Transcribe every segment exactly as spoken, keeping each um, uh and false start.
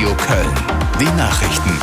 Radio Köln. Die Nachrichten.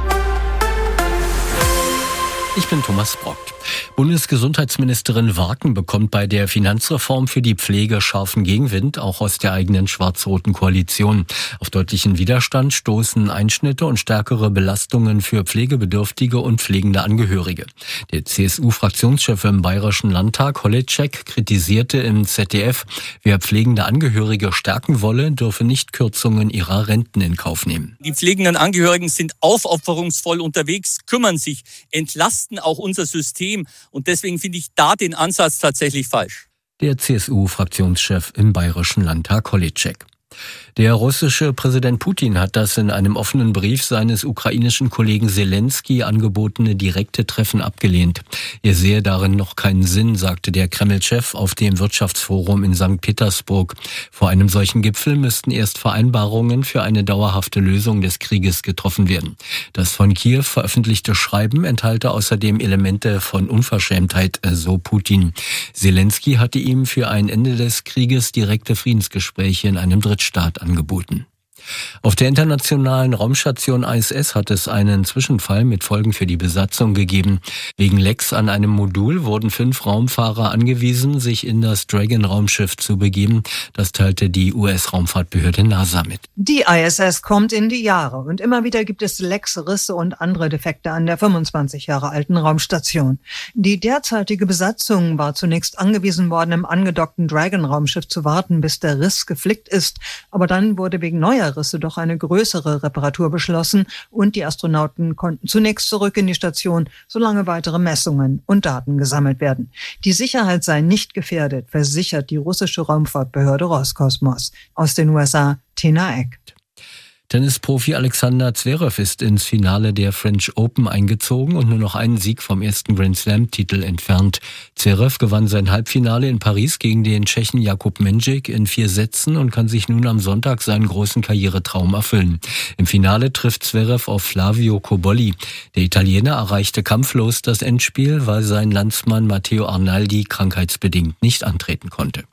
Ich bin Thomas Brockt. Bundesgesundheitsministerin Warken bekommt bei der Finanzreform für die Pflege scharfen Gegenwind, auch aus der eigenen schwarz-roten Koalition. Auf deutlichen Widerstand stoßen Einschnitte und stärkere Belastungen für Pflegebedürftige und pflegende Angehörige. Der C S U-Fraktionschef im Bayerischen Landtag, Holitschek, kritisierte im Z D F, wer pflegende Angehörige stärken wolle, dürfe nicht Kürzungen ihrer Renten in Kauf nehmen. Die pflegenden Angehörigen sind aufopferungsvoll unterwegs, kümmern sich, entlasten auch unser System. Und deswegen finde ich da den Ansatz tatsächlich falsch. Der C S U-Fraktionschef im Bayerischen Landtag, Holitschek. Der russische Präsident Putin hat das in einem offenen Brief seines ukrainischen Kollegen Selensky angebotene direkte Treffen abgelehnt. Er sehe darin noch keinen Sinn, sagte der Kreml-Chef auf dem Wirtschaftsforum in Sankt Petersburg. Vor einem solchen Gipfel müssten erst Vereinbarungen für eine dauerhafte Lösung des Krieges getroffen werden. Das von Kiew veröffentlichte Schreiben enthalte außerdem Elemente von Unverschämtheit, so Putin. Selensky hatte ihm für ein Ende des Krieges direkte Friedensgespräche in einem Drittstaat angeboten. Auf der internationalen Raumstation I S S hat es einen Zwischenfall mit Folgen für die Besatzung gegeben. Wegen Lecks an einem Modul wurden fünf Raumfahrer angewiesen, sich in das Dragon-Raumschiff zu begeben. Das teilte die U S-Raumfahrtbehörde NASA mit. Die I S S kommt in die Jahre und immer wieder gibt es Lecks, Risse und andere Defekte an der fünfundzwanzig Jahre alten Raumstation. Die derzeitige Besatzung war zunächst angewiesen worden, im angedockten Dragon-Raumschiff zu warten, bis der Riss geflickt ist. Aber dann wurde wegen neuer Risse doch eine größere Reparatur beschlossen und die Astronauten konnten zunächst zurück in die Station, solange weitere Messungen und Daten gesammelt werden. Die Sicherheit sei nicht gefährdet, versichert die russische Raumfahrtbehörde Roskosmos. Aus den U S A, Tina Eck. Tennisprofi Alexander Zverev ist ins Finale der French Open eingezogen und nur noch einen Sieg vom ersten Grand Slam-Titel entfernt. Zverev gewann sein Halbfinale in Paris gegen den Tschechen Jakub Mendžík in vier Sätzen und kann sich nun am Sonntag seinen großen Karrieretraum erfüllen. Im Finale trifft Zverev auf Flavio Cobolli. Der Italiener erreichte kampflos das Endspiel, weil sein Landsmann Matteo Arnaldi krankheitsbedingt nicht antreten konnte.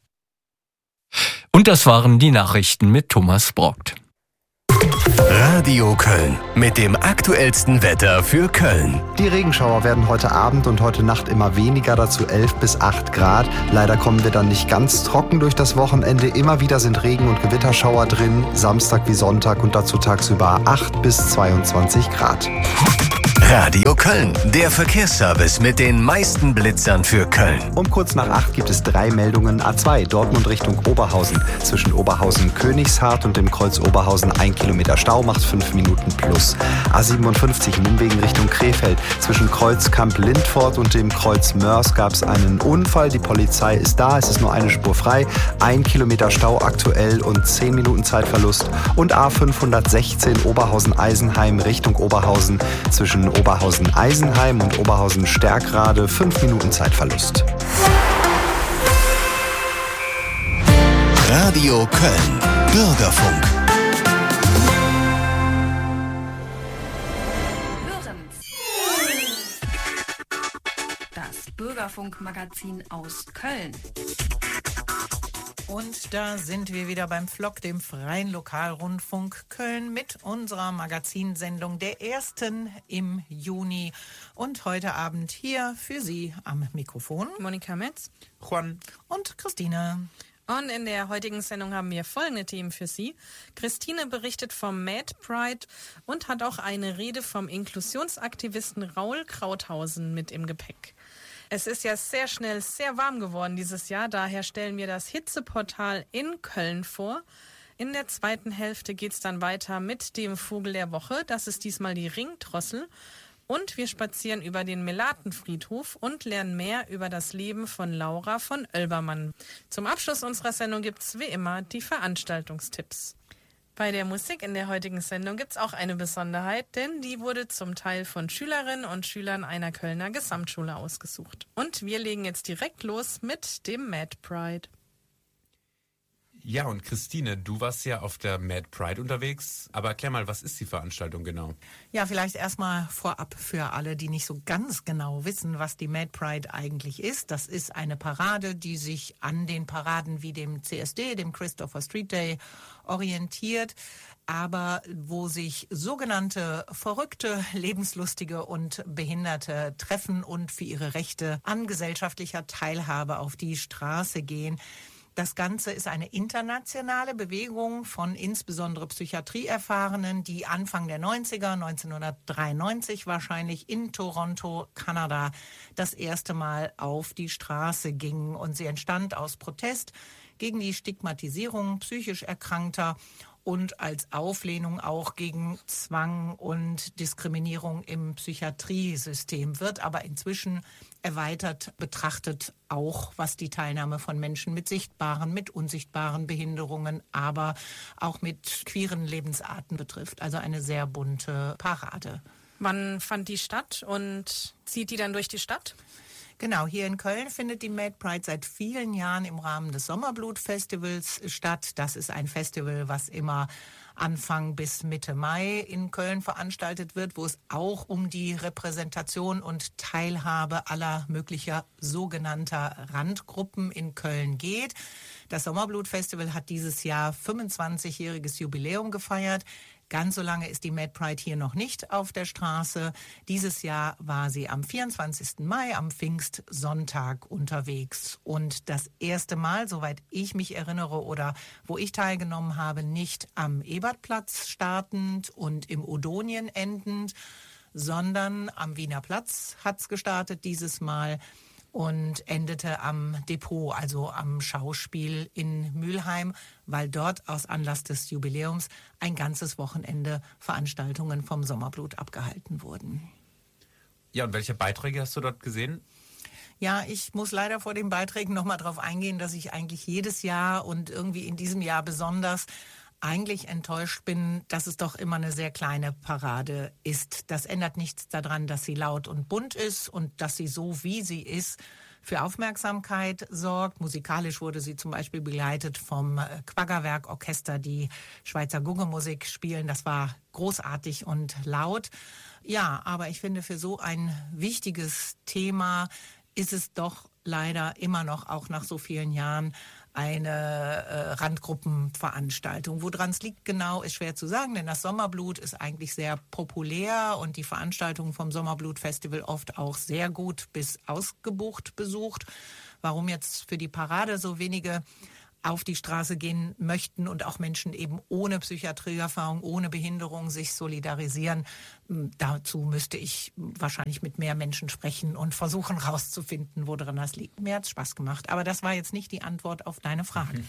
Und das waren die Nachrichten mit Thomas Brockt. Radio Köln mit dem aktuellsten Wetter für Köln. Die Regenschauer werden heute Abend und heute Nacht immer weniger, dazu elf bis acht Grad. Leider kommen wir dann nicht ganz trocken durch das Wochenende. Immer wieder sind Regen- und Gewitterschauer drin, Samstag wie Sonntag und dazu tagsüber acht bis zweiundzwanzig Grad. Radio Köln, der Verkehrsservice mit den meisten Blitzern für Köln. Um kurz nach acht gibt es drei Meldungen. A zwei, Dortmund Richtung Oberhausen. Zwischen Oberhausen-Königshardt und dem Kreuz Oberhausen ein Kilometer Stau, macht fünf Minuten plus. A siebenundfünfzig, Nimwegen Richtung Krefeld. Zwischen Kreuzkamp Lindfort und dem Kreuz Mörs gab es einen Unfall. Die Polizei ist da, es ist nur eine Spur frei. Ein Kilometer Stau aktuell und zehn Minuten Zeitverlust. Und A fünfhundertsechzehn, Oberhausen-Eisenheim Richtung Oberhausen. Zwischen Oberhausen-Eisenheim und Oberhausen-Stärkrade fünf Minuten Zeitverlust. Radio Köln, Bürgerfunk. Das Bürgerfunk-Magazin aus Köln. Und da sind wir wieder beim Flock, dem Freien Lokalrundfunk Köln, mit unserer Magazinsendung der ersten im Juni. Und heute Abend hier für Sie am Mikrofon Monika Metz, Juan und Christine. Und in der heutigen Sendung haben wir folgende Themen für Sie. Christine berichtet vom Mad Pride und hat auch eine Rede vom Inklusionsaktivisten Raul Krauthausen mit im Gepäck. Es ist ja sehr schnell sehr warm geworden dieses Jahr, daher stellen wir das Hitzeportal in Köln vor. In der zweiten Hälfte geht es dann weiter mit dem Vogel der Woche, das ist diesmal die Ringdrossel. Und wir spazieren über den Melatenfriedhof und lernen mehr über das Leben von Laura von Oelbermann. Zum Abschluss unserer Sendung gibt es wie immer die Veranstaltungstipps. Bei der Musik in der heutigen Sendung gibt es auch eine Besonderheit, denn die wurde zum Teil von Schülerinnen und Schülern einer Kölner Gesamtschule ausgesucht. Und wir legen jetzt direkt los mit dem Mad Pride. Ja, und Christine, du warst ja auf der Mad Pride unterwegs, aber erklär mal, was ist die Veranstaltung genau? Ja, vielleicht erstmal vorab für alle, die nicht so ganz genau wissen, was die Mad Pride eigentlich ist. Das ist eine Parade, die sich an den Paraden wie dem C S D, dem Christopher Street Day, orientiert, aber wo sich sogenannte Verrückte, Lebenslustige und Behinderte treffen und für ihre Rechte an gesellschaftlicher Teilhabe auf die Straße gehen. Das Ganze ist eine internationale Bewegung von insbesondere Psychiatrieerfahrenen, die Anfang der neunziger, neunzehnhundertdreiundneunzig wahrscheinlich in Toronto, Kanada, das erste Mal auf die Straße gingen. Und sie entstand aus Protest gegen die Stigmatisierung psychisch Erkrankter und als Auflehnung auch gegen Zwang und Diskriminierung im Psychiatriesystem, wird aber inzwischen erweitert betrachtet, auch was die Teilnahme von Menschen mit sichtbaren, mit unsichtbaren Behinderungen, aber auch mit queeren Lebensarten betrifft. Also eine sehr bunte Parade. Wann fand die statt und zieht die dann durch die Stadt? Genau, hier in Köln findet die Mad Pride seit vielen Jahren im Rahmen des Sommerblut-Festivals statt. Das ist ein Festival, was immer Anfang bis Mitte Mai in Köln veranstaltet wird, wo es auch um die Repräsentation und Teilhabe aller möglicher sogenannter Randgruppen in Köln geht. Das Sommerblut-Festival hat dieses Jahr fünfundzwanzigjähriges Jubiläum gefeiert. Ganz so lange ist die Mad Pride hier noch nicht auf der Straße. Dieses Jahr war sie am vierundzwanzigsten Mai, am Pfingstsonntag unterwegs. Und das erste Mal, soweit ich mich erinnere oder wo ich teilgenommen habe, nicht am Ebertplatz startend und im Odonien endend, sondern am Wiener Platz hat's gestartet dieses Mal und endete am Depot, also am Schauspiel in Mülheim, weil dort aus Anlass des Jubiläums ein ganzes Wochenende Veranstaltungen vom Sommerblut abgehalten wurden. Ja, und welche Beiträge hast du dort gesehen? Ja, ich muss leider vor den Beiträgen nochmal drauf eingehen, dass ich eigentlich jedes Jahr und irgendwie in diesem Jahr besonders eigentlich enttäuscht bin, dass es doch immer eine sehr kleine Parade ist. Das ändert nichts daran, dass sie laut und bunt ist und dass sie so, wie sie ist, für Aufmerksamkeit sorgt. Musikalisch wurde sie zum Beispiel begleitet vom Quaggerwerk-Orchester, die Schweizer Guggemusik spielen. Das war großartig und laut. Ja, aber ich finde, für so ein wichtiges Thema ist es doch leider immer noch, auch nach so vielen Jahren, eine äh, Randgruppenveranstaltung. Woran es liegt genau, ist schwer zu sagen, denn das Sommerblut ist eigentlich sehr populär und die Veranstaltungen vom Sommerblut-Festival oft auch sehr gut bis ausgebucht besucht. Warum jetzt für die Parade so wenige auf die Straße gehen möchten und auch Menschen eben ohne Psychiatrieerfahrung, ohne Behinderung sich solidarisieren. Dazu müsste ich wahrscheinlich mit mehr Menschen sprechen und versuchen rauszufinden, woran das liegt. Mir hat's Spaß gemacht, aber das war jetzt nicht die Antwort auf deine Frage.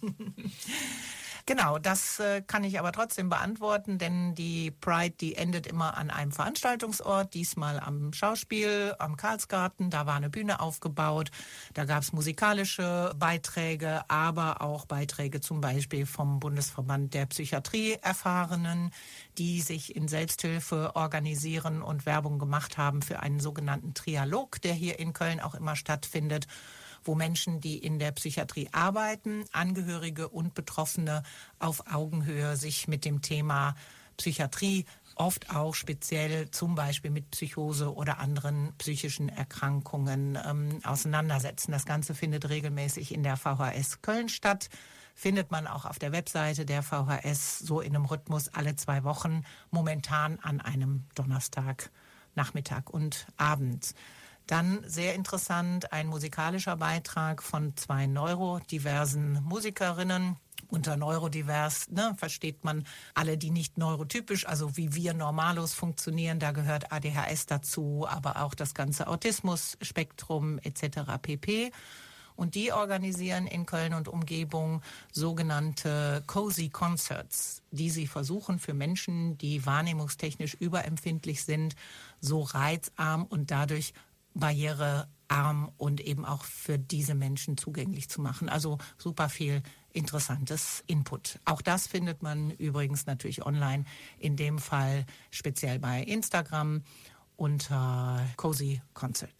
Genau, das äh, kann ich aber trotzdem beantworten, denn die Pride, die endet immer an einem Veranstaltungsort, diesmal am Schauspiel, am Karlsgarten. Da war eine Bühne aufgebaut, da gab es musikalische Beiträge, aber auch Beiträge zum Beispiel vom Bundesverband der Psychiatrieerfahrenen, die sich in Selbsthilfe organisieren und Werbung gemacht haben für einen sogenannten Trialog, der hier in Köln auch immer stattfindet, wo Menschen, die in der Psychiatrie arbeiten, Angehörige und Betroffene auf Augenhöhe sich mit dem Thema Psychiatrie, oft auch speziell zum Beispiel mit Psychose oder anderen psychischen Erkrankungen ähm, auseinandersetzen. Das Ganze findet regelmäßig in der V H S Köln statt. Findet man auch auf der Webseite der V H S so in einem Rhythmus alle zwei Wochen, momentan an einem Donnerstag, Nachmittag und Abend. Dann sehr interessant, ein musikalischer Beitrag von zwei neurodiversen Musikerinnen. Unter neurodivers ne, versteht man alle, die nicht neurotypisch, also wie wir Normalos funktionieren. Da gehört A D H S dazu, aber auch das ganze Autismus-Spektrum et cetera pp. Und die organisieren in Köln und Umgebung sogenannte Cozy Concerts, die sie versuchen für Menschen, die wahrnehmungstechnisch überempfindlich sind, so reizarm und dadurch barrierearm und eben auch für diese Menschen zugänglich zu machen. Also super viel interessantes Input. Auch das findet man übrigens natürlich online, in dem Fall speziell bei Instagram unter Cozy Concerts.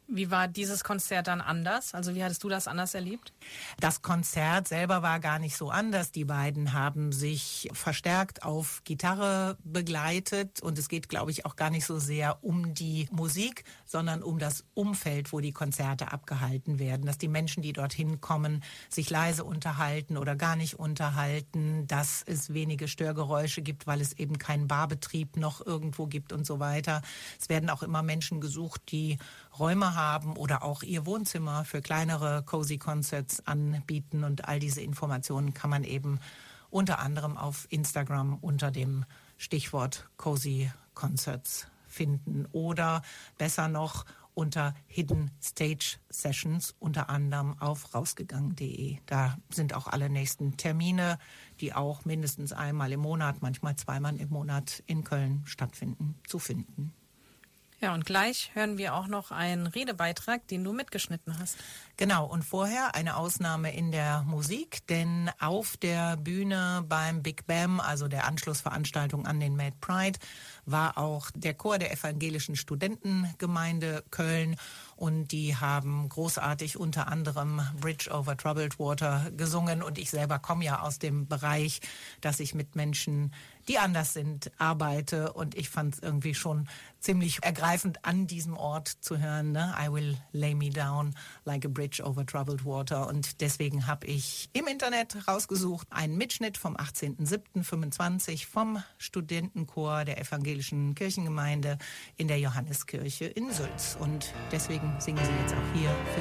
Wie war dieses Konzert dann anders? Also wie hattest du das anders erlebt? Das Konzert selber war gar nicht so anders. Die beiden haben sich verstärkt auf Gitarre begleitet und es geht, glaube ich, auch gar nicht so sehr um die Musik, sondern um das Umfeld, wo die Konzerte abgehalten werden. Dass die Menschen, die dorthin kommen, sich leise unterhalten oder gar nicht unterhalten, dass es wenige Störgeräusche gibt, weil es eben keinen Barbetrieb noch irgendwo gibt und so weiter. Es werden auch immer Menschen gesucht, die Räume haben oder auch ihr Wohnzimmer für kleinere Cozy Concerts anbieten. Und all diese Informationen kann man eben unter anderem auf Instagram unter dem Stichwort Cozy Concerts finden oder besser noch unter Hidden Stage Sessions, unter anderem auf rausgegangen punkt de. Da sind auch alle nächsten Termine, die auch mindestens einmal im Monat, manchmal zweimal im Monat in Köln stattfinden, zu finden. Ja, und gleich hören wir auch noch einen Redebeitrag, den du mitgeschnitten hast. Genau, und vorher eine Ausnahme in der Musik, denn auf der Bühne beim Big Bam, also der Anschlussveranstaltung an den Mad Pride, war auch der Chor der Evangelischen Studentengemeinde Köln und die haben großartig unter anderem Bridge over Troubled Water gesungen und ich selber komme ja aus dem Bereich, dass ich mit Menschen, die anders sind, arbeite und ich fand es irgendwie schon ziemlich ergreifend an diesem Ort zu hören, ne? I will lay me down like a bridge over troubled water und deswegen habe ich im Internet rausgesucht einen Mitschnitt vom achtzehnten siebten fünfundzwanzig vom Studentenchor der Evangelischen Kirchengemeinde in der Johanneskirche in Sülz und deswegen singen sie jetzt auch hier für